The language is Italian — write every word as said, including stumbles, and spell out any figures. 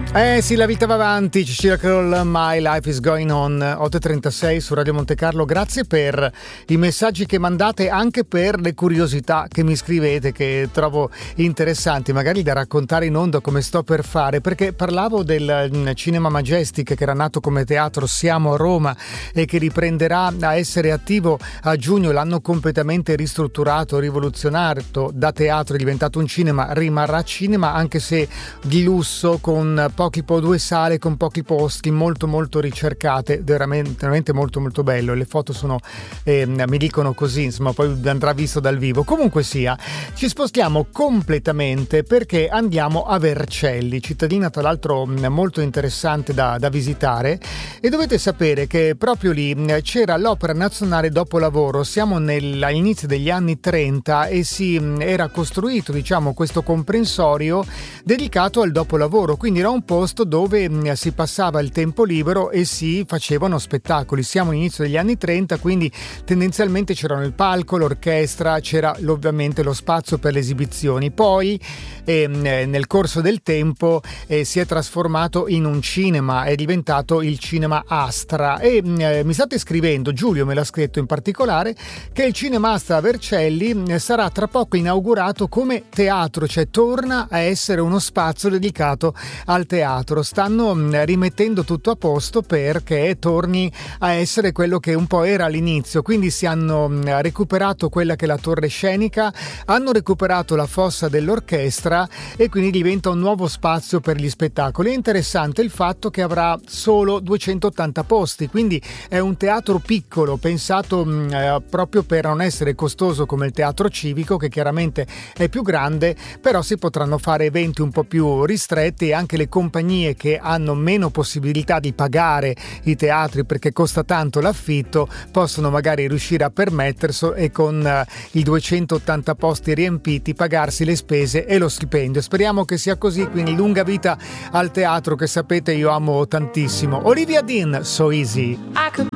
Eh sì, la vita va avanti, Circle, My Life is Going On, otto e trentasei su Radio Monte Carlo. Grazie per i messaggi che mandate, anche per le curiosità che mi scrivete, che trovo interessanti, magari da raccontare in onda come sto per fare, perché parlavo del Cinema Majestic, che era nato come teatro Siamo a Roma e che riprenderà a essere attivo a giugno. L'hanno completamente ristrutturato, rivoluzionato, da teatro è diventato un cinema, rimarrà cinema, anche se di lusso, con pochi po' due sale, con pochi posti, molto molto ricercate, veramente, veramente molto molto bello. Le foto sono eh, mi dicono così, insomma, poi andrà visto dal vivo. Comunque sia, ci spostiamo completamente perché andiamo a Vercelli, cittadina tra l'altro molto interessante da, da visitare, e dovete sapere che proprio lì c'era l'Opera Nazionale Dopolavoro. Siamo all'inizio degli anni trenta e si era costruito, diciamo, questo comprensorio dedicato al dopolavoro, quindi era un posto dove si passava il tempo libero e si facevano spettacoli. Siamo all'inizio degli anni trenta, quindi tendenzialmente c'erano il palco, l'orchestra, c'era ovviamente lo spazio per le esibizioni. Poi eh, nel corso del tempo eh, si è trasformato in un cinema, è diventato il Cinema Astra, e eh, mi state scrivendo, Giulio me l'ha scritto in particolare, che il Cinema Astra Vercelli eh, sarà tra poco inaugurato come teatro, cioè torna a essere uno spazio dedicato al teatro. Stanno rimettendo tutto a posto perché torni a essere quello che un po' era all'inizio, quindi si hanno recuperato quella che è la torre scenica, hanno recuperato la fossa dell'orchestra e quindi diventa un nuovo spazio per gli spettacoli. È interessante il fatto che avrà solo duecentottanta posti, quindi è un teatro piccolo, pensato eh, proprio per non essere costoso come il teatro civico, che chiaramente è più grande, però si potranno fare eventi un po' più ristretti, e anche le compagnie che hanno meno possibilità di pagare i teatri perché costa tanto l'affitto possono magari riuscire a permetterselo e con uh, i duecentottanta posti riempiti pagarsi le spese e lo stipendio. Speriamo che sia così, quindi lunga vita al teatro, che sapete io amo tantissimo. Olivia Dean, So Easy. I could